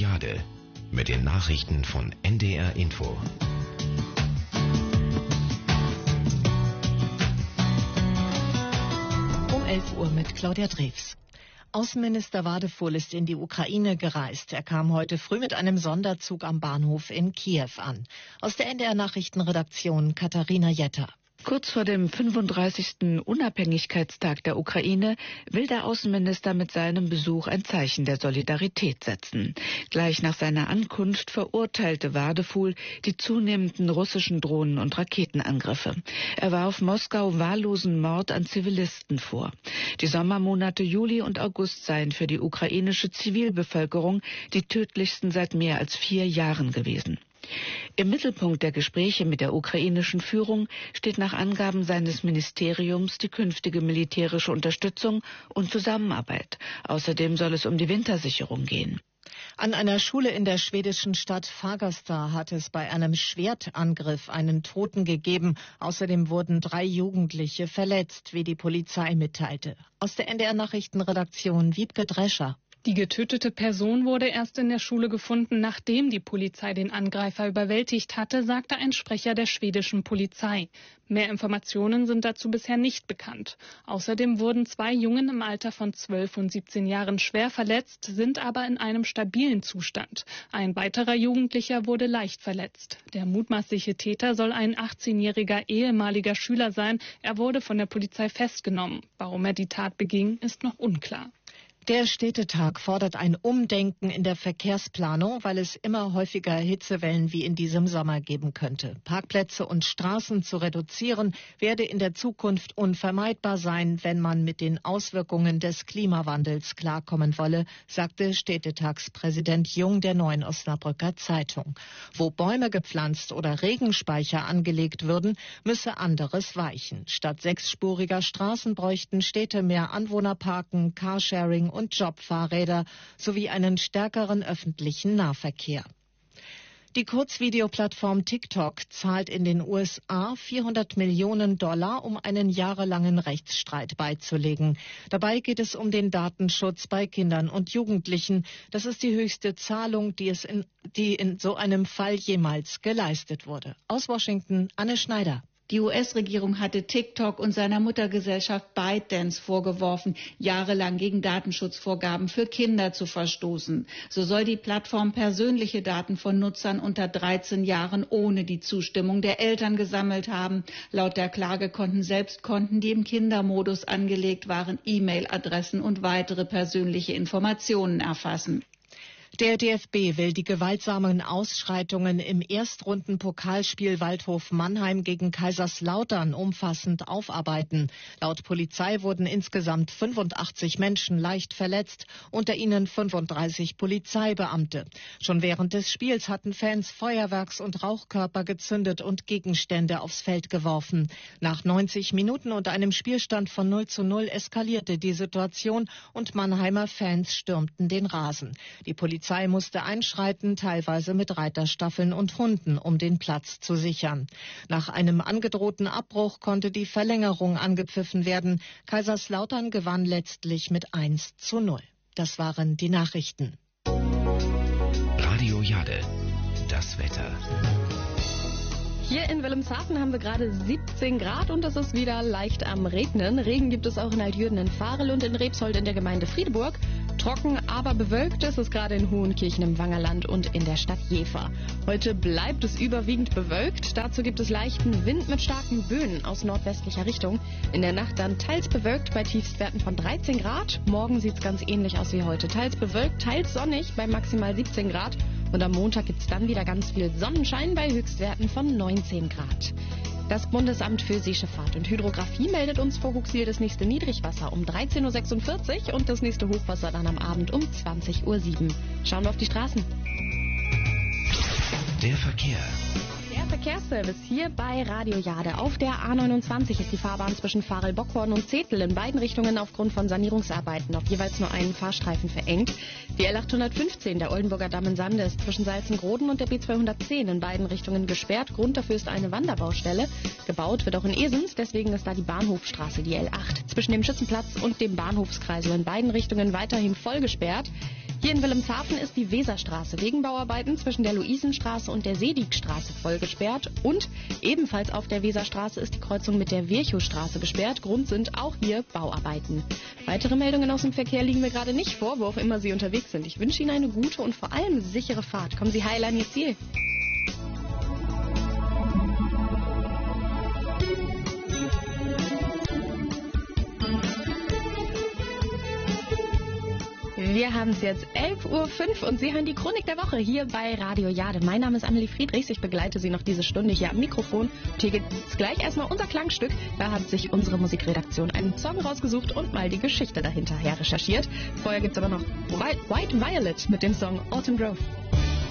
Jade mit den Nachrichten von NDR Info. Um 11 Uhr mit Claudia Drews. Außenminister Wadefuhl ist in die Ukraine gereist. Er kam heute früh mit einem Sonderzug am Bahnhof in Kiew an. Aus der NDR Nachrichtenredaktion Katharina Jetter. Kurz vor dem 35. Unabhängigkeitstag der Ukraine will der Außenminister mit seinem Besuch ein Zeichen der Solidarität setzen. Gleich nach seiner Ankunft verurteilte Wadefuhl die zunehmenden russischen Drohnen- und Raketenangriffe. Er warf Moskau wahllosen Mord an Zivilisten vor. Die Sommermonate Juli und August seien für die ukrainische Zivilbevölkerung die tödlichsten seit mehr als 4 Jahren gewesen. Im Mittelpunkt der Gespräche mit der ukrainischen Führung steht nach Angaben seines Ministeriums die künftige militärische Unterstützung und Zusammenarbeit. Außerdem soll es um die Wintersicherung gehen. An einer Schule in der schwedischen Stadt Fagersta hat es bei einem Schwertangriff einen Toten gegeben. Außerdem wurden 3 Jugendliche verletzt, wie die Polizei mitteilte. Aus der NDR Nachrichtenredaktion Wiebke Drescher. Die getötete Person wurde erst in der Schule gefunden, nachdem die Polizei den Angreifer überwältigt hatte, sagte ein Sprecher der schwedischen Polizei. Mehr Informationen sind dazu bisher nicht bekannt. Außerdem wurden 2 Jungen im Alter von 12 und 17 Jahren schwer verletzt, sind aber in einem stabilen Zustand. Ein weiterer Jugendlicher wurde leicht verletzt. Der mutmaßliche Täter soll ein 18-jähriger ehemaliger Schüler sein. Er wurde von der Polizei festgenommen. Warum er die Tat beging, ist noch unklar. Der Städtetag fordert ein Umdenken in der Verkehrsplanung, weil es immer häufiger Hitzewellen wie in diesem Sommer geben könnte. Parkplätze und Straßen zu reduzieren, werde in der Zukunft unvermeidbar sein, wenn man mit den Auswirkungen des Klimawandels klarkommen wolle, sagte Städtetagspräsident Jung der Neuen Osnabrücker Zeitung. Wo Bäume gepflanzt oder Regenspeicher angelegt würden, müsse anderes weichen. Statt 6-spuriger Straßen bräuchten Städte mehr Anwohnerparken, Carsharing und Jobfahrräder sowie einen stärkeren öffentlichen Nahverkehr. Die Kurzvideoplattform TikTok zahlt in den USA $400 Millionen, um einen jahrelangen Rechtsstreit beizulegen. Dabei geht es um den Datenschutz bei Kindern und Jugendlichen. Das ist die höchste Zahlung, die in so einem Fall jemals geleistet wurde. Aus Washington, Anne Schneider. Die US-Regierung hatte TikTok und seiner Muttergesellschaft ByteDance vorgeworfen, jahrelang gegen Datenschutzvorgaben für Kinder zu verstoßen. So soll die Plattform persönliche Daten von Nutzern unter 13 Jahren ohne die Zustimmung der Eltern gesammelt haben. Laut der Klage konnten selbst Konten, die im Kindermodus angelegt waren, E-Mail-Adressen und weitere persönliche Informationen erfassen. Der DFB will die gewaltsamen Ausschreitungen im Erstrunden-Pokalspiel Waldhof Mannheim gegen Kaiserslautern umfassend aufarbeiten. Laut Polizei wurden insgesamt 85 Menschen leicht verletzt, unter ihnen 35 Polizeibeamte. Schon während des Spiels hatten Fans Feuerwerks- und Rauchkörper gezündet und Gegenstände aufs Feld geworfen. Nach 90 Minuten und einem Spielstand von 0:0 eskalierte die Situation und Mannheimer Fans stürmten den Rasen. Die Polizei musste einschreiten, teilweise mit Reiterstaffeln und Hunden, um den Platz zu sichern. Nach einem angedrohten Abbruch konnte die Verlängerung angepfiffen werden. Kaiserslautern gewann letztlich mit 1:0. Das waren die Nachrichten. Radio Jade, das Wetter. Hier in Wilhelmshaven haben wir gerade 17 Grad und es ist wieder leicht am Regnen. Regen gibt es auch in Altjürden, in Varel und in Rebsold in der Gemeinde Friedeburg. Trocken, aber bewölkt ist es gerade in Hohenkirchen im Wangerland und in der Stadt Jever. Heute bleibt es überwiegend bewölkt. Dazu gibt es leichten Wind mit starken Böen aus nordwestlicher Richtung. In der Nacht dann teils bewölkt bei Tiefstwerten von 13 Grad. Morgen sieht es ganz ähnlich aus wie heute. Teils bewölkt, teils sonnig bei maximal 17 Grad. Und am Montag gibt es dann wieder ganz viel Sonnenschein bei Höchstwerten von 19 Grad. Das Bundesamt für Seeschifffahrt und Hydrographie meldet uns vor Huxil das nächste Niedrigwasser um 13:46 Uhr und das nächste Hochwasser dann am Abend um 20:07 Uhr. Schauen wir auf die Straßen. Der Verkehr. Der Verkehrsservice hier bei Radio Jade. Auf der A29 ist die Fahrbahn zwischen Varel-Bockhorn und Zetel in beiden Richtungen aufgrund von Sanierungsarbeiten auf jeweils nur einen Fahrstreifen verengt. Die L815, der Oldenburger Damm in Sande, ist zwischen Salzengroden und der B210 in beiden Richtungen gesperrt. Grund dafür ist eine Wanderbaustelle. Gebaut wird auch in Esens, deswegen ist da die Bahnhofstraße, die L8. Zwischen dem Schützenplatz und dem Bahnhofskreisel in beiden Richtungen weiterhin voll gesperrt. Hier in Wilhelmshaven ist die Weserstraße wegen Bauarbeiten zwischen der Luisenstraße und der Sedigstraße voll gesperrt. Und ebenfalls auf der Weserstraße ist die Kreuzung mit der Virchowstraße gesperrt. Grund sind auch hier Bauarbeiten. Weitere Meldungen aus dem Verkehr liegen mir gerade nicht vor, wo auch immer Sie unterwegs sind. Ich wünsche Ihnen eine gute und vor allem sichere Fahrt. Kommen Sie heil an Ihr Ziel. Wir haben es jetzt 11:05 Uhr und Sie hören die Chronik der Woche hier bei Radio Jade. Mein Name ist Amelie Friedrichs, ich begleite Sie noch diese Stunde hier am Mikrofon. Und hier gibt es gleich erstmal unser Klangstück. Da hat sich unsere Musikredaktion einen Song rausgesucht und mal die Geschichte dahinter her recherchiert. Vorher gibt es aber noch White Violet mit dem Song Autumn Grove.